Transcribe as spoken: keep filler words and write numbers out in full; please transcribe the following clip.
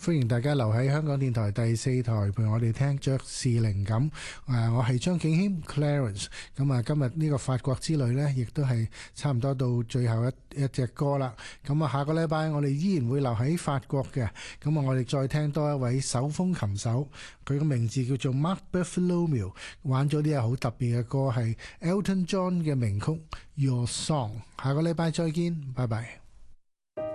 歡迎大家留喺香港電台第四台陪我哋聽爵士靈感。誒，我係張敬軒 Clarence。咁啊，今日呢個法國之旅呢，亦都係差唔多到最後一一隻歌啦。咁啊，下個禮拜我哋依然會留喺法國嘅。咁啊，我哋再聽多一位手風琴手，佢個名字叫做 Marc Bartholomew， 玩咗啲好特別嘅歌，係 Elton John 嘅名曲 Your Song。下個禮拜再見，拜拜。